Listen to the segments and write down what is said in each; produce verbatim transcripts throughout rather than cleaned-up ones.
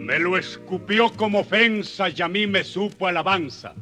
Me lo escupió como ofensa y a mí me supo alabanza.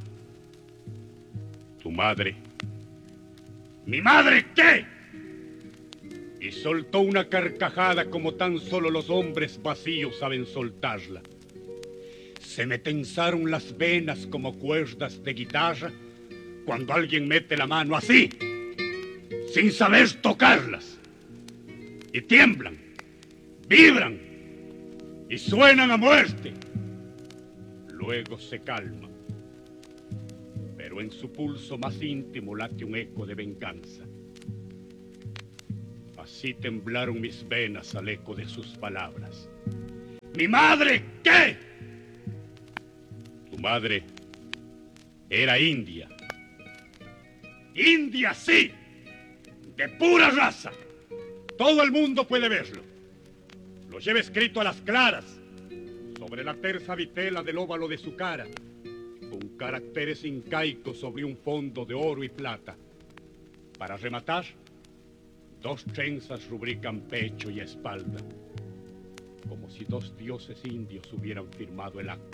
Tu madre. ¿Mi madre qué? Y soltó una carcajada como tan solo los hombres vacíos saben soltarla. Se me tensaron las venas como cuerdas de guitarra cuando alguien mete la mano así, sin saber tocarlas. Y tiemblan, vibran y suenan a muerte. Luego se calman, pero en su pulso más íntimo late un eco de venganza. Así temblaron mis venas al eco de sus palabras. ¿Mi madre qué? Tu madre era india. India, sí, de pura raza. Todo el mundo puede verlo. Lo lleva escrito a las claras, sobre la tersa vitela del óvalo de su cara, con caracteres incaicos sobre un fondo de oro y plata. Para rematar, dos trenzas rubrican pecho y espalda, como si dos dioses indios hubieran firmado el acta.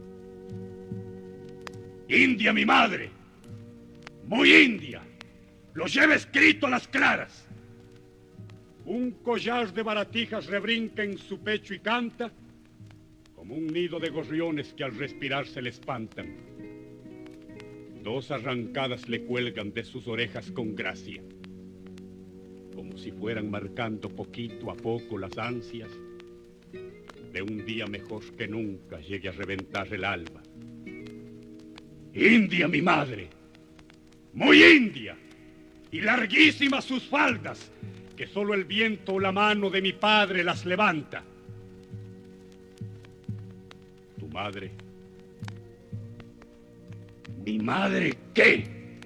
India, mi madre, muy india, lo lleva escrito a las claras. Un collar de baratijas rebrinca en su pecho y canta como un nido de gorriones que al respirar se le espantan. Dos arrancadas le cuelgan de sus orejas con gracia, como si fueran marcando poquito a poco las ansias de un día mejor que nunca llegue a reventar el alba. India, mi madre, muy india, y larguísimas sus faldas, que solo el viento o la mano de mi padre las levanta. Tu madre. ¿Mi madre qué?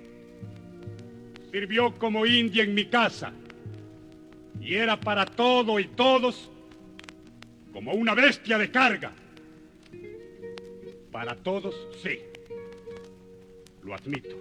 Sirvió como india en mi casa y era para todo y todos como una bestia de carga. Para todos, sí, lo admito.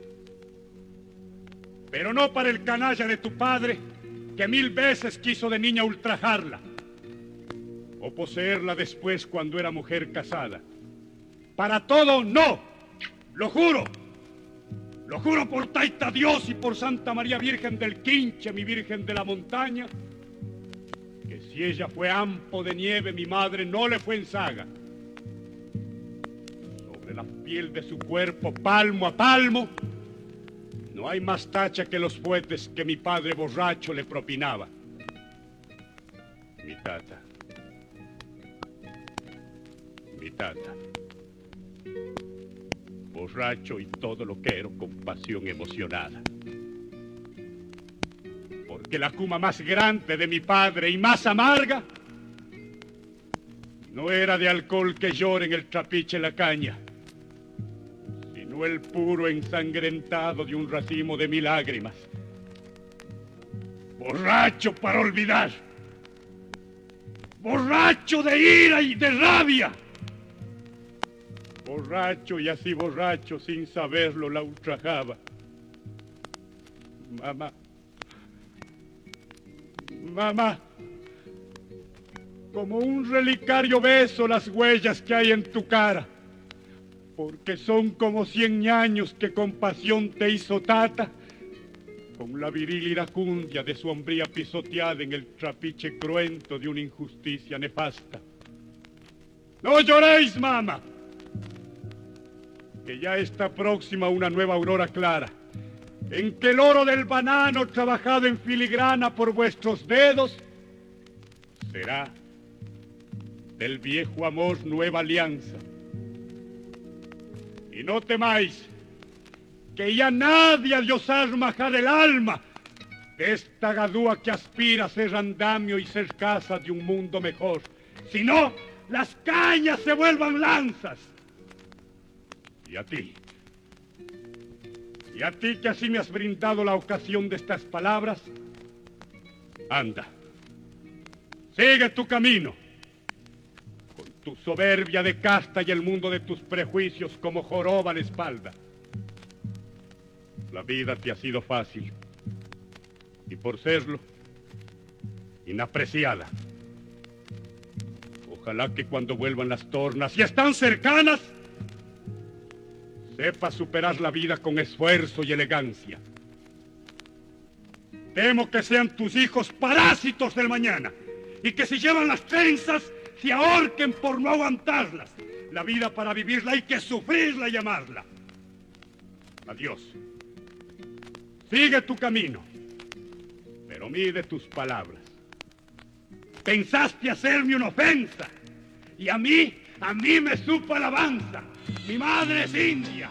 Pero no para el canalla de tu padre, que mil veces quiso de niña ultrajarla o poseerla después cuando era mujer casada. Para todo, no, lo juro. Lo juro por Taita Dios y por Santa María Virgen del Quinche, mi Virgen de la Montaña, que si ella fue ampo de nieve, mi madre no le fue en saga. Sobre la piel de su cuerpo, palmo a palmo, no hay más tacha que los fuetes que mi padre borracho le propinaba. Mi tata. Mi tata. Borracho y todo lo que era con pasión emocionada. Porque la cuma más grande de mi padre y más amarga no era de alcohol que llore en el trapiche la caña, sino el puro ensangrentado de un racimo de mil lágrimas. Borracho para olvidar. Borracho de ira y de rabia. Borracho y así borracho, sin saberlo, la ultrajaba. Mamá. Mamá. Como un relicario beso las huellas que hay en tu cara, porque son como cien años que con pasión te hizo tata, con la viril iracundia de su hombría pisoteada en el trapiche cruento de una injusticia nefasta. ¡No lloréis, mamá! Que ya está próxima una nueva aurora clara, en que el oro del banano trabajado en filigrana por vuestros dedos será del viejo amor nueva alianza. Y no temáis, que ya nadie ha de osar majar el alma de esta gadúa que aspira a ser andamio y ser casa de un mundo mejor, sino las cañas se vuelvan lanzas. Y a ti, y a ti que así me has brindado la ocasión de estas palabras, anda, sigue tu camino, con tu soberbia de casta y el mundo de tus prejuicios como joroba a la espalda. La vida te ha sido fácil, y por serlo, inapreciada. Ojalá que cuando vuelvan las tornas y están cercanas, sepas superar la vida con esfuerzo y elegancia. Temo que sean tus hijos parásitos del mañana y que si llevan las trenzas se ahorquen por no aguantarlas. La vida para vivirla hay que sufrirla y amarla. Adiós. Sigue tu camino, pero mide tus palabras. Pensaste hacerme una ofensa y a mí, a mí me supo alabanza. Mi madre es india.